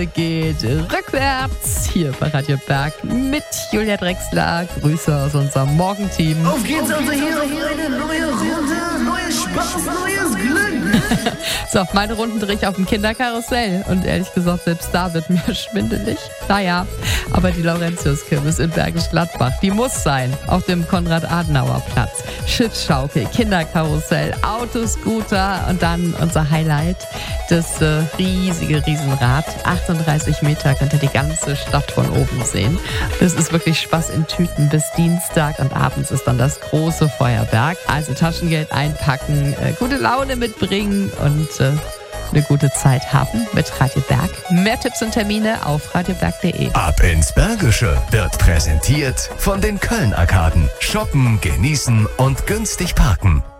Geht rückwärts hier bei Radio Berg mit Julia Drechsler. Grüße aus unserem Morgenteam. Auf geht's also hier auf eine neue Runde, neues Spaß, neues Glück. So, meine Runden drehe ich auf dem Kinderkarussell und ehrlich gesagt, selbst da wird mir schwindelig. Naja, aber die Laurentiuskirmes in Bergisch Gladbach, die muss sein. Auf dem Konrad-Adenauer-Platz. Schiffsschaukel, Kinderkarussell, Autoscooter und dann unser Highlight, das Riesenrad. 38 Meter könnt ihr die ganze Stadt von oben sehen. Das ist wirklich Spaß in Tüten bis Dienstag und abends ist dann das große Feuerwerk. Also Taschengeld einpacken, gute Laune mitbringen und eine gute Zeit haben mit Radio Berg. Mehr Tipps und Termine auf radioberg.de. Ab ins Bergische wird präsentiert von den Köln-Arkaden. Shoppen, genießen und günstig parken.